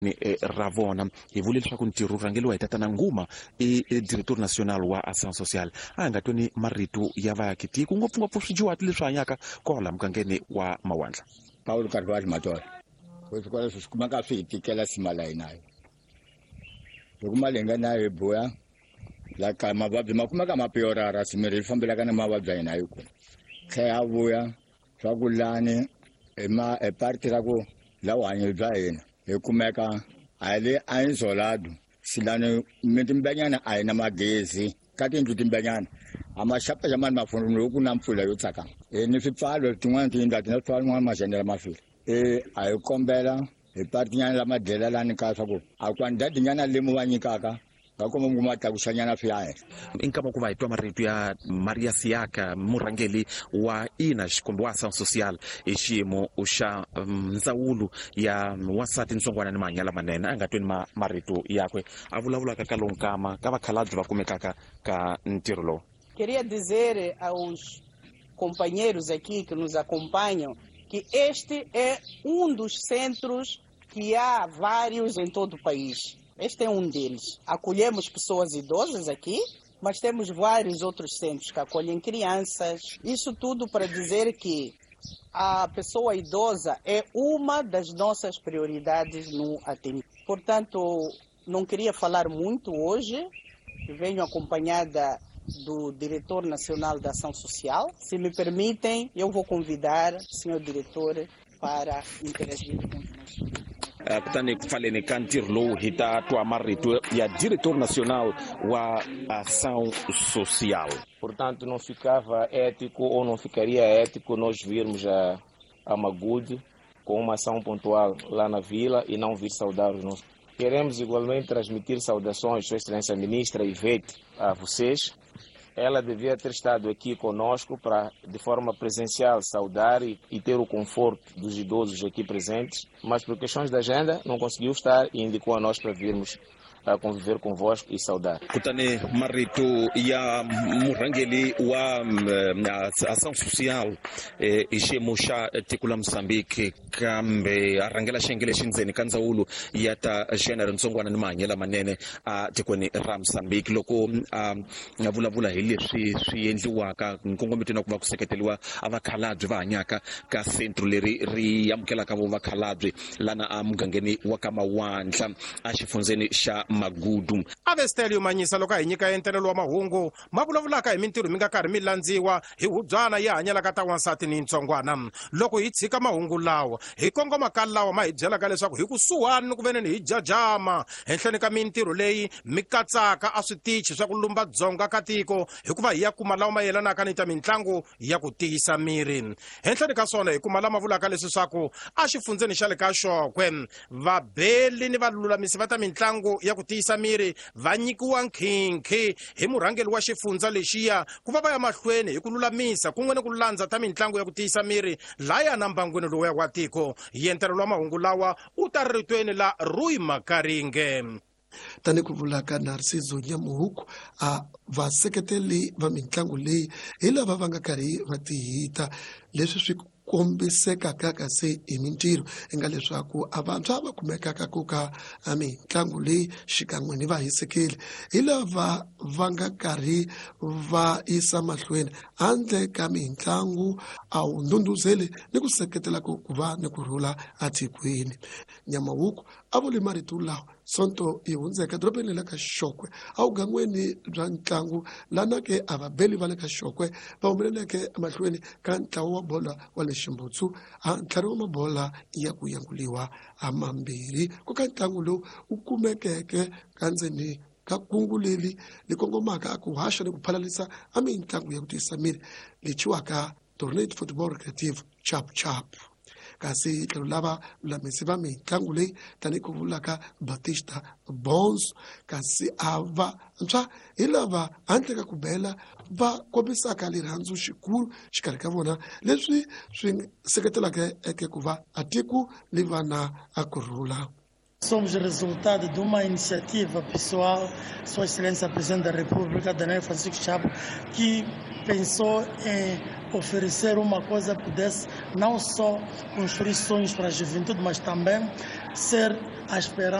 ni Ravona hi vule leswaku ntirho rhangeliwa hi tatana Nguma director national wa Action Social a nga tweni marito ya vaakitiko ngopfungopfu swidyuhati leswi hanyaka kwala mugangeni wa Mawandla. Paulo Carvalho Matola kwesikola swi kumaka swi hitikela simala hinayo loko malenga nayo boya la ka mavabyi ma kumaka mapiorara simiri yi fambelaka na mavabyi hinayo ku kha vuya swa ku lani parti ra ku lawa hanye bya hina hi kumeka ale ainsolado silani mitimbanyana a hina magezi ka tindlu timbanyana amashapa ya mani mafundo loku na mpfula yo tsaka ni swipfalo tin'wana tiyindlu tina swipfalo n'wana majenela mafile a hi kombela hi partinyana la madlela lani ka swa ku a kwandati nyana lemu va nyikaka ka kuma nguma ta kushanyana swiya inkama ku va hi twa marito ya Maria Siaka murhangeli wa ina xikombe wa Action Social hi xiyimo xa ndzawulo ya wasati ntsongwana ni mahanyelo lamanene a nga tweni marito yakwe a vulavulaka ka lonkama ka vakhalabyi va kumekaka ka ntirho lowu. Queria dizer aos companheiros aqui que nos acompanham que este é dos centros que há vários em todo o país. Este é deles. Acolhemos pessoas idosas aqui, mas temos vários outros centros que acolhem crianças. Isso tudo para dizer que a pessoa idosa é uma das nossas prioridades no atendimento. Portanto, não queria falar muito hoje. Venho acompanhada do diretor nacional da Ação Social. Se me permitem, eu vou convidar o senhor diretor para interagir conosco. Kutani kufaleni ka ntirho lowu hi ta twa marito ya diretor nacional wa Ação Social. Portanto, não ficava ético ou não ficaria ético nós virmos a Magude com uma ação pontual lá na vila e não vir saudar os nossos. Queremos igualmente transmitir saudações, Sua Excelência Ministra Ivete, a vocês. Ela devia ter estado aqui conosco para, de forma presencial, saudar e ter o conforto dos idosos aqui presentes, mas por questões de agenda não conseguiu estar e indicou a nós para virmos a conviver convosco e saudar. Kutani marito ya murhangeli wa Ação Social hi xiyimo xa tiko la Mozambique kambe a rhangela xiyenge lexi ndzeni ka ndzawulo ya ta xenera ntsongwana ni mahanyelo lamanene a tikweni ra Mozambique loko a vulavula hi leswi swi endliwaka nkongometweni wa ku va ku seketeliwa a vakhalabyi va hanyaka ka centro leri ri amukelaka vo vakhalabyi lana a mugangeni wa ka Mawandla a xifundzeni xa Magudu. Avestelio Manyisa loko hi nyika entelelo wa mahungu ma vulavulaka hi mintirho mi nga karhi mi landziwa hi hubyana ya hanyelaka ta wansati ni ntsongwana. Loko hi tshika mahungu lawa hi kongoma ka lawa ma hi byelaka leswaku hi kusuhani ni ku veneni hi jajama henhleni ka mintirho leyi mi katsaka a switichi swa ku lumba dzonga ka tiko hikuva hi ya kuma lawa ma yelanaka ni ta mitlangu ya ku tiyisa miri. Henhleni ka swona hi kuma lama vulaka leswi swaku a xifundzeni xa le ka Xokwe vabeli ni valulamisi va ta mitlangu ya ku tiyisa miri va nyikiwa nkhinkhi hi murhangeli wa xifundza lexiya ku va ya mahlweni hi ku lulamisa kun'we ni ku landza ta mitlangu ya ku tiyisa miri laya na mbangweni lowu wa tiko. Yentelelo wa mahungu lawa u ta ritweni la Rui Makaringe. Tani ku vulaka Narciso Nyamuhuku a vaseketeli va mitlangu leyi hi lava va nga karhi va tihita leswi swi kombisekaka kasi hi mintirho enga leswaku a vantshwa va kumekaka ku ka mitlangu leyi xikan'we ni vahisekeli hi lava va nga karhi va yisa mahlweni handle ka mitlangu a wu ndhundhuzeli ni ku seketela ku va ni kurhula atikweni. Nyamahuku a vule marito lawa sonto yi hundzeka dorobeni le ka Xokwe a vugan'weni bya ntlangu lana ke a vabeli va le ka Xokwe va humeleleke mahlweni ka ntlawa wa bola wa le Ximbutsu a ntlhari wa mabola ya ku yanguliwa a mambirhi ku ka ntlangu lowu u kumekeke ka ndzeni ka kungu leli li kongomaka ku haxa ni ku phalalisa a mitlangu ya ku tiyisa miri lechiwaka Tornado Football Recreative Chap Chap. Kasi tlhelo lava lulamisi va mitlangu leyi tani ku vulaka Batista Bonds kasi a vantshwa hi lava handle ka ku bela va kombisaka lirhandzu xikulu xikarhi ka vona leswi swi seketelaka eke ku va atiku li va na a kurhula. Somos resultado de uma iniciativa pessoal, Sua Excelência Presidente da República, Daniel Francisco Chapo, que pensou em oferecer uma coisa que pudesse não só construir sonhos para a juventude, mas também ser a esperança